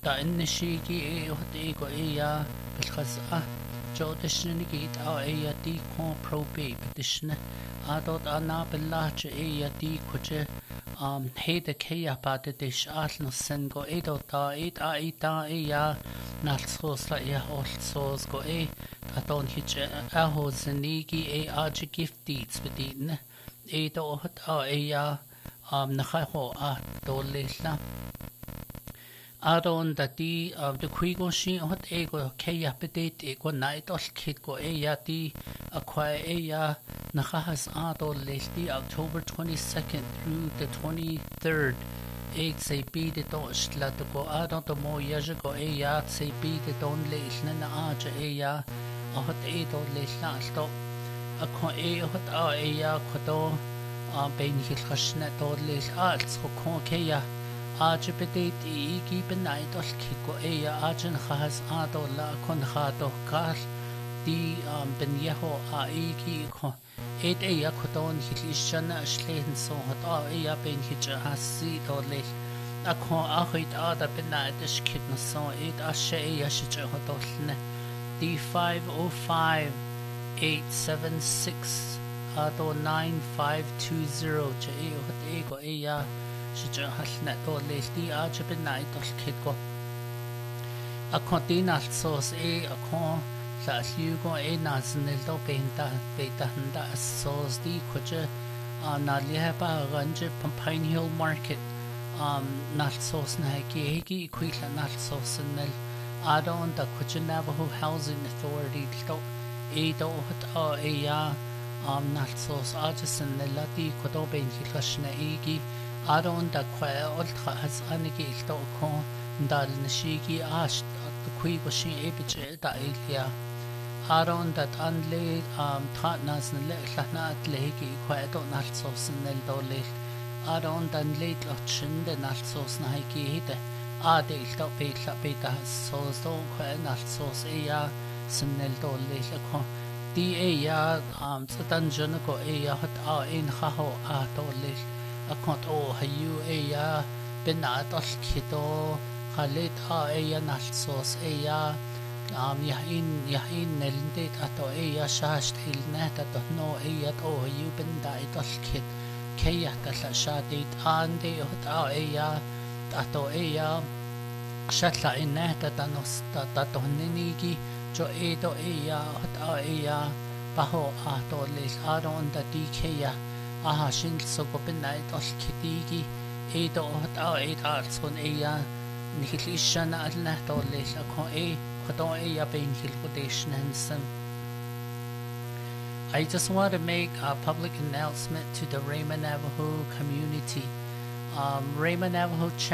ta innishigi ego ya bilkhasa jodishni git ya di kon probe bedishne adot ana billache ya di kuje hede kaya pate dish alno sengo edo ta ya nalsosla ya olsos go adon hich ahozenigi aje giftits bedine edo ya nakhaho dolilla Adon da di de quigo shi hot ego kaya pedate ego night ol kid go ya di aqua ya nahas adol lesti October 22nd through the 23rd say be de dos la to go adon to mo ya go ya say be de don lesna na aja ya hot edo lesna sto aqua hot ya khodo ben hil khashna to les als ko kaya Aja bedeit igi benaid ol kigo ajan khas adola kon khado kal di ben yeho igi ko ya kodon hilishana shlehen so hot ben hija hasi dole akho ahit ada benaid skid na so ashe ya shije hodolne d 505 876 ado 9520 je hot ego ya Shija halna to lesti aja benai to kiko a kontina sos akon la hugo naznel do benta handa sos di koje na liha ranje Pine Hill Market nal sos na hegi kwila nal sos nel adon da koje Navajo Housing Authority do hot ya nal sos aja senela di kodo ben hilashna Aron da qua ultra has anigi ilto kon dal nashigi ash the quigo shi epiche da ilia Aron that anle tatnas le lana atlegi qua do nalsos nel dole Aron dan late lochin de nalsos na hide ade ilto beta beta sos do qua nalsos ya snel dole kon di ya satan jono ya hot in khaho dole akont hayu ya benat al kido khalit ya nalsos ya yahin nelinde ato ya shash hilna tato no ya to hayu bendait al kid kaya tala shadit ande hot ya ato ya shatla inna tatanos tato ninigi jo edo ya hot ya baho ato les aron da dikaya shin so go benait ol kidigi edo hot arson ya nihilishana alna to les akon khodo ya ben hil quotation handsome I just want to make a public announcement to the Raymond Navajo community. Raymond Navajo